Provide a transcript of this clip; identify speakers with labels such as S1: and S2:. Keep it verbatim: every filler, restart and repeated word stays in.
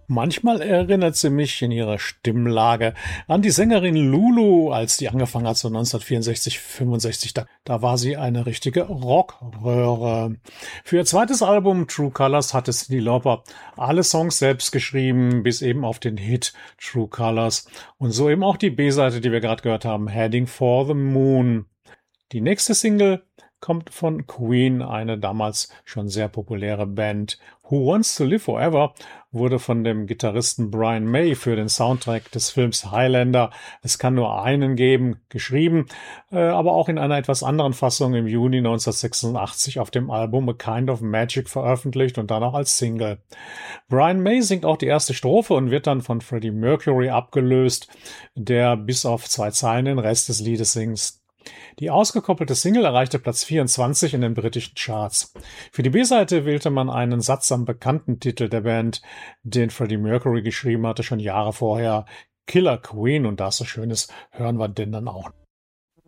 S1: Manchmal erinnert sie mich in ihrer Stimmlage an die Sängerin Lulu, als die angefangen hat, so neunzehnhundertvierundsechzig, fünfundsechzig. Da, da war sie eine richtige Rockröhre. Für ihr zweites Album True Colors hatte Cyndi Lauper alle Songs selbst geschrieben, bis eben auf den Hit True Colors. Und so eben auch die B-Seite, die wir gerade gehört haben, Heading for the Moon. Die nächste Single kommt von Queen, eine damals schon sehr populäre Band. Who Wants to Live Forever wurde von dem Gitarristen Brian May für den Soundtrack des Films Highlander, Es kann nur einen geben, geschrieben, äh, aber auch in einer etwas anderen Fassung im Juni neunzehnhundertsechsundachtzig auf dem Album A Kind of Magic veröffentlicht und dann auch als Single. Brian May singt auch die erste Strophe und wird dann von Freddie Mercury abgelöst, der bis auf zwei Zeilen den Rest des Liedes singt. Die ausgekoppelte Single erreichte Platz vierundzwanzig in den britischen Charts. Für die B-Seite wählte man einen Satz am bekannten Titel der Band, den Freddie Mercury geschrieben hatte, schon Jahre vorher, Killer Queen, und da es so schön ist, hören wir den dann auch.